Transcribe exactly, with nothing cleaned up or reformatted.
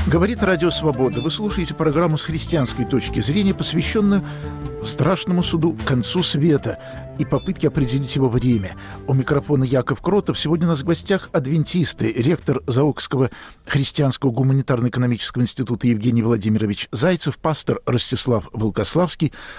Говорит Радио Свобода. Вы слушаете программу с христианской точки зрения, посвященную страшному суду, концу света и попытке определить его время. У микрофона Яков Кротов. Сегодня у нас в гостях адвентисты, ректор Заокского христианского гуманитарно-экономического института Евгений Владимирович Зайцев, пастор Ростислав Волкославский,